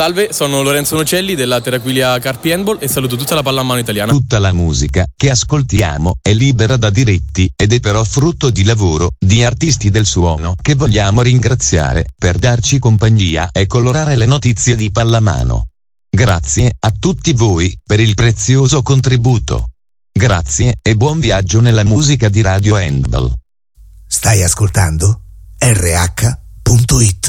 Salve, sono Lorenzo Nocelli della Terraquilia Carpi Handball e saluto tutta la pallamano italiana. Tutta la musica che ascoltiamo è libera da diritti ed è però frutto di lavoro di artisti del suono che vogliamo ringraziare per darci compagnia e colorare le notizie di pallamano. Grazie a tutti voi per il prezioso contributo. Grazie e buon viaggio nella musica di Radio Handball. Stai ascoltando RH.it.